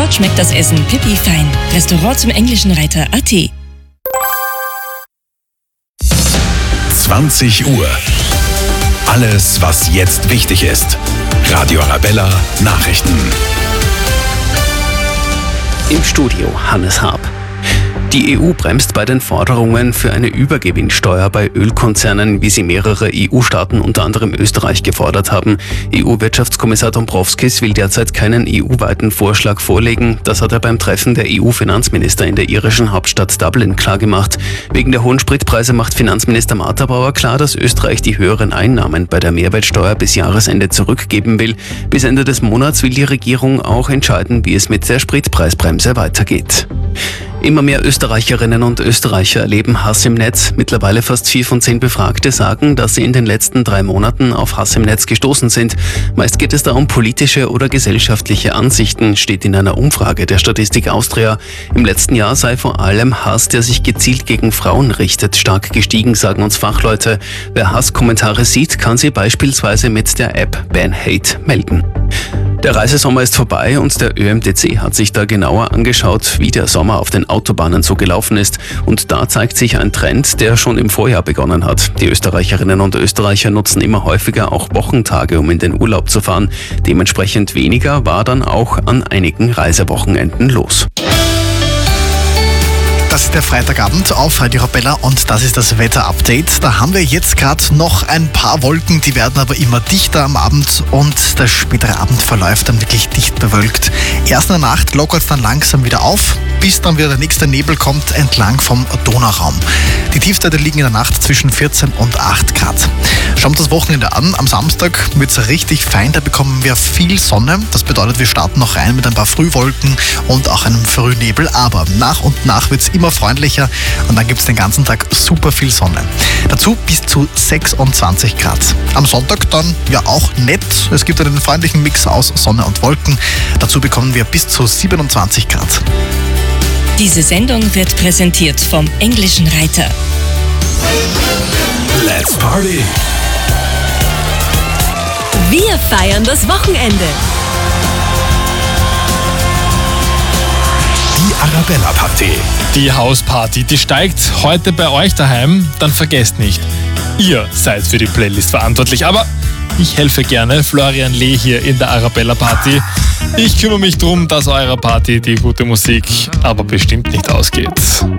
Dort schmeckt das Essen pipi fein. Restaurant zum englischen Reiter.at. 20 Uhr. Alles, was jetzt wichtig ist. Radio Arabella Nachrichten. Im Studio Hannes Haab. Die EU bremst bei den Forderungen für eine Übergewinnsteuer bei Ölkonzernen, wie sie mehrere EU-Staaten, unter anderem Österreich, gefordert haben. EU-Wirtschaftskommissar Dombrovskis will derzeit keinen EU-weiten Vorschlag vorlegen. Das hat er beim Treffen der EU-Finanzminister in der irischen Hauptstadt Dublin klargemacht. Wegen der hohen Spritpreise macht Finanzminister Marter-Bauer klar, dass Österreich die höheren Einnahmen bei der Mehrwertsteuer bis Jahresende zurückgeben will. Bis Ende des Monats will die Regierung auch entscheiden, wie es mit der Spritpreisbremse weitergeht. Immer mehr Österreicherinnen und Österreicher erleben Hass im Netz. Mittlerweile fast 4 von 10 Befragte sagen, dass sie in den letzten 3 Monaten auf Hass im Netz gestoßen sind. Meist geht es da um politische oder gesellschaftliche Ansichten, steht in einer Umfrage der Statistik Austria. Im letzten Jahr sei vor allem Hass, der sich gezielt gegen Frauen richtet, stark gestiegen, sagen uns Fachleute. Wer Hasskommentare sieht, kann sie beispielsweise mit der App Ban Hate melden. Der Reisesommer ist vorbei und der ÖMTC hat sich da genauer angeschaut, wie der Sommer auf den Autobahnen so gelaufen ist. Und da zeigt sich ein Trend, der schon im Vorjahr begonnen hat. Die Österreicherinnen und Österreicher nutzen immer häufiger auch Wochentage, um in den Urlaub zu fahren. Dementsprechend weniger war dann auch an einigen Reisewochenenden los. Das ist der Freitagabend auf Radio Arabella und das ist das Wetter-Update. Da haben wir jetzt gerade noch ein paar Wolken, die werden aber immer dichter am Abend und der spätere Abend verläuft dann wirklich dicht bewölkt. Erst in der Nacht lockert es dann langsam wieder auf, bis dann wieder der nächste Nebel kommt entlang vom Donauraum. Die Tiefstwerte liegen in der Nacht zwischen 14 und 8 Grad. Schauen wir uns das Wochenende an. Am Samstag wird es richtig fein, da bekommen wir viel Sonne. Das bedeutet, wir starten noch rein mit ein paar Frühwolken und auch einem Frühnebel. Aber nach und nach wird es immer freundlicher und dann gibt es den ganzen Tag super viel Sonne. Dazu bis zu 26 Grad. Am Sonntag dann ja auch nett. Es gibt einen freundlichen Mix aus Sonne und Wolken. Dazu bekommen wir bis zu 27 Grad. Diese Sendung wird präsentiert vom englischen Reiter. Let's Party! Wir feiern das Wochenende. Die Arabella Party. Die Hausparty, die steigt heute bei euch daheim, dann vergesst nicht, ihr seid für die Playlist verantwortlich. Aber ich helfe gerne, Florian Lee hier in der Arabella Party. Ich kümmere mich darum, dass eurer Party die gute Musik aber bestimmt nicht ausgeht.